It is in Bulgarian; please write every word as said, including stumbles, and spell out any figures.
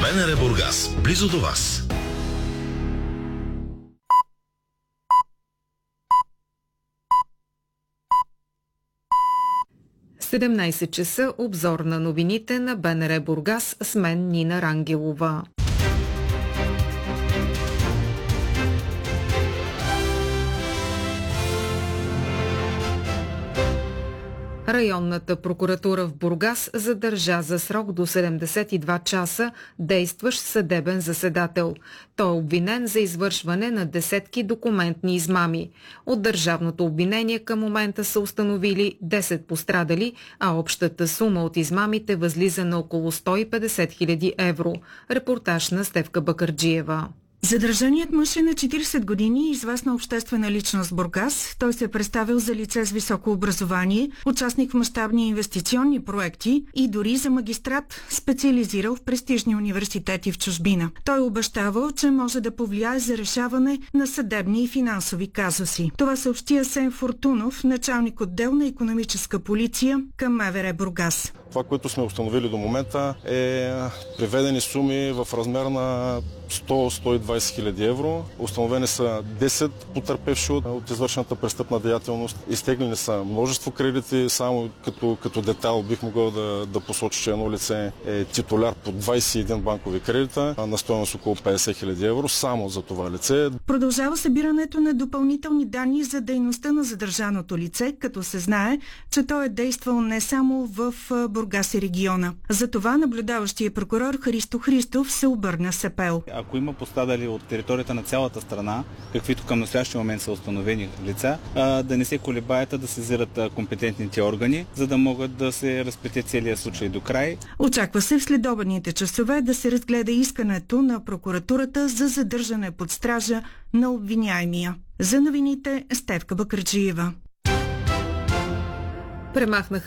БНР Бургас, близо до вас. седемнайсет часа, обзор на новините на БНР Бургас с мен Нина Рангелова. Районната прокуратура в Бургас задържа за срок до седемдесет и два часа действащ съдебен заседател. Той е обвинен за извършване на десетки документни измами. От държавното обвинение към момента са установили десет пострадали, а общата сума от измамите възлиза на около сто и петдесет хиляди евро. Репортаж на Стефка Бакърджиева. Задържаният мъж е на четирийсет години и известна обществена личност в Бургас. Той се е представил за лице с високо образование, участник в мащабни инвестиционни проекти и дори за магистрат, специализирал в престижни университети в чужбина. Той обещавал, че може да повлияе за решаване на съдебни и финансови казуси. Това съобщи Асен Фортунов, началник отдел на икономическа полиция към МВР Бургас. Това, което сме установили до момента, е преведени суми в размер на сто до сто и двайсет хиляди евро. Установени са десет потърпевши от, от извършената престъпна деятелност. Изтеглени са множество кредити. Само като, като детайл бих могъл да, да посоча, че едно лице е титуляр по двайсет и един банкови кредита на стойност около петдесет хиляди евро само за това лице. Продължава събирането на допълнителни данни за дейността на задържаното лице, като се знае, че той е действал не само в Бургас и региона. Затова наблюдаващия прокурор Христо Христов се обърна с апел. Ако има пострадали от територията на цялата страна, каквито към настоящия момент са установени лица, да не се колебаят, да сезират компетентните органи, за да могат да се разплете целият случай до край. Очаква се в следобедните часове да се разгледа искането на прокуратурата за задържане под стража на обвиняемия. За новините Стефка Бакърджиева. Премахнаха